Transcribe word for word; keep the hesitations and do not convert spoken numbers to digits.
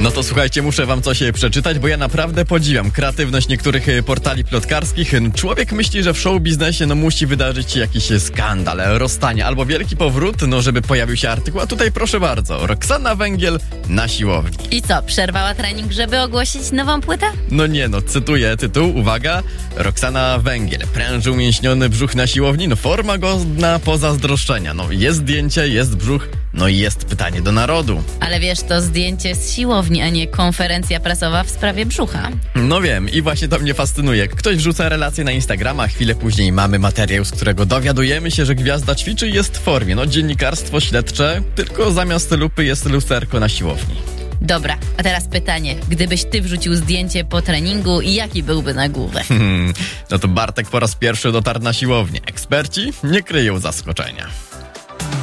No to słuchajcie, muszę wam coś przeczytać, bo ja naprawdę podziwiam kreatywność niektórych portali plotkarskich. Człowiek myśli, że w show biznesie no musi wydarzyć się jakiś skandal, rozstanie albo wielki powrót, no żeby pojawił się artykuł, a tutaj proszę bardzo, Roxana Węgiel na siłowni. I co, przerwała trening, żeby ogłosić nową płytę? No nie no, cytuję tytuł, uwaga, Roxana Węgiel, pręży umięśniony brzuch na siłowni, no forma godna pozazdroszczenia, no jest zdjęcie, jest brzuch, no i jest pytanie do narodu. Ale wiesz, to zdjęcie z siłowni, a nie konferencja prasowa w sprawie brzucha. No wiem i właśnie to mnie fascynuje. Ktoś wrzuca relację na Instagrama, chwilę później mamy materiał, z którego dowiadujemy się, że gwiazda ćwiczy i jest w formie. No dziennikarstwo śledcze, tylko zamiast lupy jest lusterko na siłowni. Dobra, a teraz pytanie. Gdybyś ty wrzucił zdjęcie po treningu, jaki byłby nagłówek? Hmm, no to Bartek po raz pierwszy dotarł na siłownię. Eksperci nie kryją zaskoczenia.